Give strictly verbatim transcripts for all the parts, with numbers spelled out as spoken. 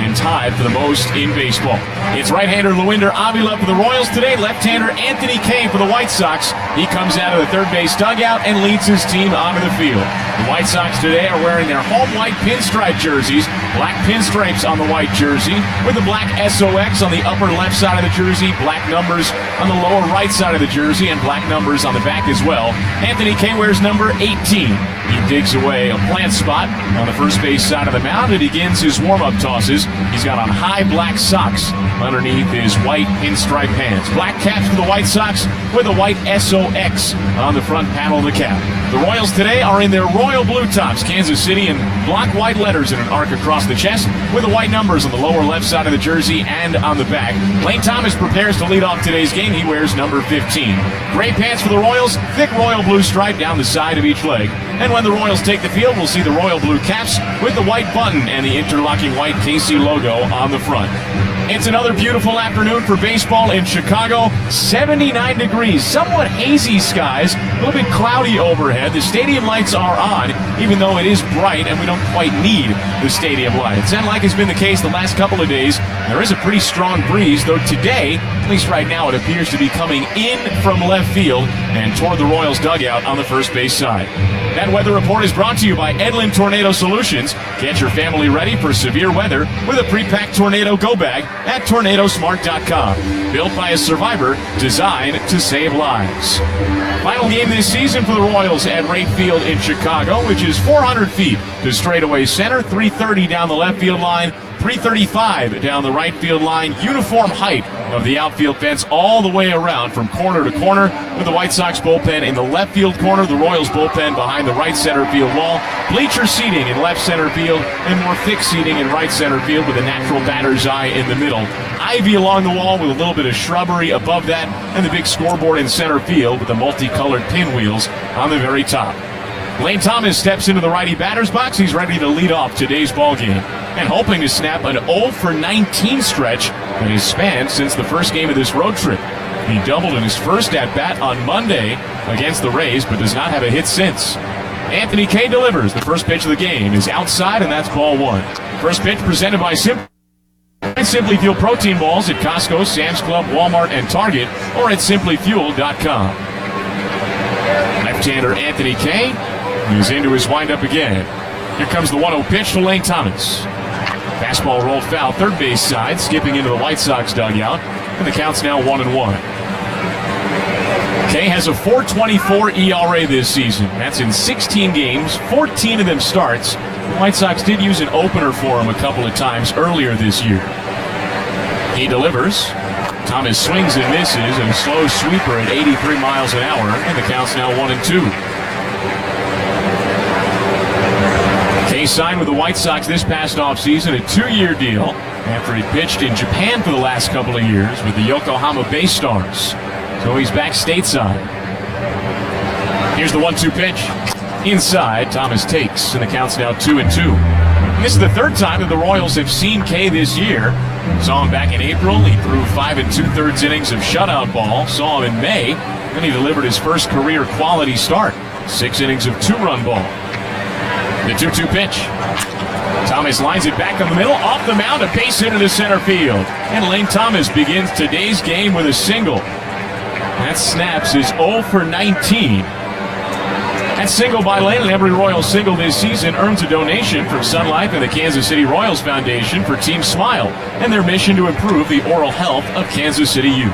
and tied for the most in baseball. It's right-hander Lewinder Avila for the Royals today. Left-hander Anthony Kay for the White Sox. He comes out of the third base dugout and leads his team onto the field. The White Sox today are wearing their home white pinstripe jerseys, black pinstripes on the white jersey, with the black S O X on the upper left side of the jersey, black numbers on the lower right side of the jersey, and black numbers on the back as well. Anthony Kay wears number eighteen. He digs away a plant spot on the first base side of the mound and begins his warm-up tosses. He's got on high black socks underneath his white pinstripe pants. Black caps for the White Sox with a white S O X on the front panel of the cap. The Royals today are in their royal blue tops, Kansas City, in block white letters in an arc across the chest with the white numbers on the lower left side of the jersey and on the back. Lane Thomas prepares to lead off today's game. He wears number fifteen. Gray pants for the Royals, thick royal blue stripe down the side of each leg. And when the Royals take the field, we'll see the royal blue caps with the white button and the interlocking white K C logo on the front. It's another beautiful afternoon for baseball in Chicago. seventy-nine degrees, somewhat hazy skies, a little bit cloudy overhead. The stadium lights are on, even though it is bright and we don't quite need the stadium lights. And like has been the case the last couple of days, there is a pretty strong breeze, though today, at least right now, it appears to be coming in from left field and toward the Royals dugout on the first base side. That weather report is brought to you by Edlin Tornado Solutions. Get your family ready for severe weather with a pre-packed tornado go bag at tornado smart dot com. Built by a survivor, designed to save lives. Final game this season for the Royals at Wright Field in Chicago, which is four hundred feet to straightaway center, three thirty down the left field line, three thirty-five down the right field line. Uniform height of the outfield fence all the way around from corner to corner, with the White Sox bullpen in the left field corner, the Royals bullpen behind the right center field wall, bleacher seating in left center field, and more thick seating in right center field with a natural batter's eye in the middle. Ivy along the wall with a little bit of shrubbery above that, and the big scoreboard in center field with the multicolored pinwheels on the very top. Lane Thomas steps into the righty batter's box. He's ready to lead off today's ball game and hoping to snap an oh for nineteen stretch that has spanned since the first game of this road trip. He doubled in his first at-bat on Monday against the Rays, but does not have a hit since. Anthony Kay delivers. The first pitch of the game is outside, and that's ball one. First pitch presented by Simply. Simply Fuel protein balls at Costco, Sam's Club, Walmart, and Target, or at simply fuel dot com. Left-hander Anthony Kay is into his windup again. Here comes the one oh pitch to Lane Thomas. Fastball rolled foul, third base side, skipping into the White Sox dugout, and the count's now one and one. Kay has a four twenty-four E R A this season. That's in sixteen games, fourteen of them starts. The White Sox did use an opener for him a couple of times earlier this year. He delivers. Thomas swings and misses, and a slow sweeper at eighty-three miles an hour, and the count's now one and two. Kay signed with the White Sox this past offseason, a two-year deal after he pitched in Japan for the last couple of years with the Yokohama Bay Stars. So he's back stateside. Here's the one two pitch. Inside, Thomas takes, and the count's now two and two. And this is the third time that the Royals have seen Kay this year. Saw him back in April. He threw five and two-thirds innings of shutout ball. Saw him in May. Then he delivered his first career quality start. Six innings of two-run ball. The two two pitch. Thomas lines it back on the middle, off the mound, a base hit into center field. And Lane Thomas begins today's game with a single. That snaps his oh for nineteen. That single by Lane, and every Royals single this season earns a donation from Sun Life and the Kansas City Royals Foundation for Team Smile and their mission to improve the oral health of Kansas City youth.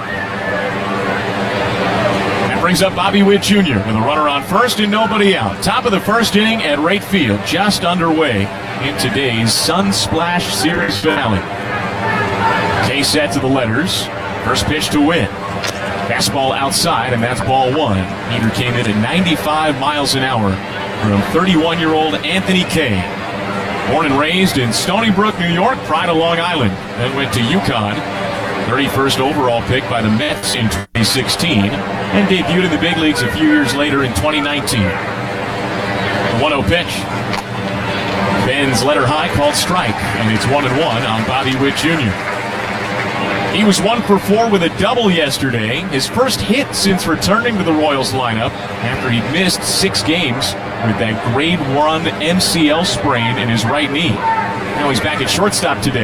Brings up Bobby Witt Junior with a runner on first and nobody out. Top of the first inning at Wright Field, just underway in today's Sun Splash Series finale. Kay set to the letters. First pitch to Witt. Fastball outside, and that's ball one. Heater came in at ninety-five miles an hour from thirty-one-year-old Anthony Kay. Born and raised in Stony Brook, New York, Pride of Long Island. Then went to UConn. thirty-first overall pick by the Mets in twenty sixteen, and debuted in the big leagues a few years later in twenty nineteen. The one oh pitch. Ben's letter high called strike, and it's one and one on Bobby Witt Junior He was one for four with a double yesterday, his first hit since returning to the Royals lineup after he missed six games with that grade one M C L sprain in his right knee. Now he's back at shortstop today.